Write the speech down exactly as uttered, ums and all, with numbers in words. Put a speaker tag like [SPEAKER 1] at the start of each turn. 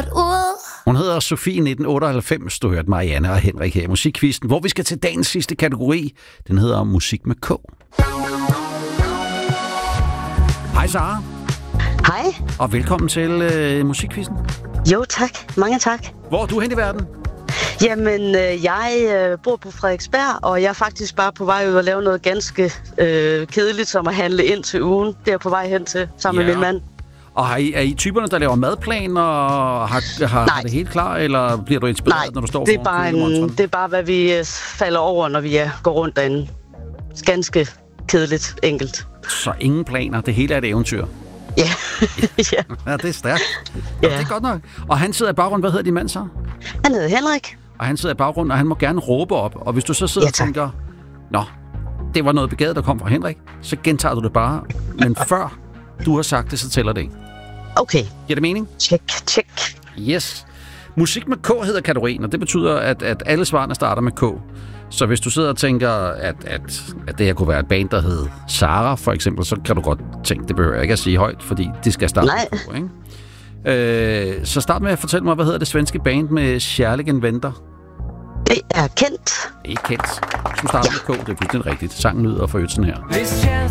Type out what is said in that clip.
[SPEAKER 1] godt ud.
[SPEAKER 2] Hun hedder Sofie nitten otteoghalvfems. Du hørte Marianne og Henrik her i Musikkvisten, hvor vi skal til dagens sidste kategori. Den hedder Musik med K. Hej Sara.
[SPEAKER 3] Hej.
[SPEAKER 2] Og velkommen til øh, Musikkvisten.
[SPEAKER 3] Jo tak, mange tak.
[SPEAKER 2] Hvor er du hen i verden?
[SPEAKER 3] Jamen, øh, jeg øh, bor på Frederiksberg, og jeg er faktisk bare på vej ud og lave noget ganske øh, kedeligt, som at handle ind til ugen. Det er jeg på vej hen til, sammen ja. med min mand.
[SPEAKER 2] Og har I, er I typerne, der laver madplaner og har, har, har det helt klar, eller bliver du inspireret,
[SPEAKER 3] Nej,
[SPEAKER 2] når du står
[SPEAKER 3] det er, bare en, det er bare, hvad vi øh, falder over, når vi er, går rundt derinde. Ganske kedeligt, enkelt.
[SPEAKER 2] Så ingen planer, det hele er et eventyr?
[SPEAKER 3] Ja. ja.
[SPEAKER 2] Ja, det er stærkt. Ja. Det er godt nok. Og han sidder i baggrunden, hvad hedder din mand så?
[SPEAKER 3] Han hedder Henrik.
[SPEAKER 2] Og han sidder i baggrunden, og han må gerne råbe op. Og hvis du så sidder ja, og tænker, nå, det var noget begavet, der kom fra Henrik, så gentager du det bare. Men før du har sagt det, så tæller det ikke.
[SPEAKER 3] Okay.
[SPEAKER 2] Giver det mening?
[SPEAKER 3] Check, check.
[SPEAKER 2] Yes. Musik med K hedder kategorien, og det betyder, at, at alle svarene starter med K. Så hvis du sidder og tænker, at, at, at det her kunne være et band, der hed Sara, for eksempel, så kan du godt tænke, det behøver jeg ikke at sige højt, fordi det skal starte
[SPEAKER 3] Nej.
[SPEAKER 2] med K, ikke? Øh, så start med at fortælle mig, hvad hedder det svenske band med Kärleken venter?
[SPEAKER 3] Det er kendt.
[SPEAKER 2] Ikke kendt. Du starter ja. med K, det er fuldstændig rigtigt. Sangen lyder for sådan her.
[SPEAKER 4] Visst känns